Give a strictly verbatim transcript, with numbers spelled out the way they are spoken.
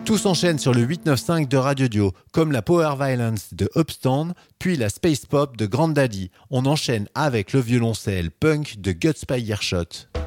Tout s'enchaîne sur le huit neuf cinq de Radio Dio, comme la Power Violence de Upstand, puis la Space Pop de Grandaddy. On enchaîne avec le violoncelle punk de Guts by Earshot.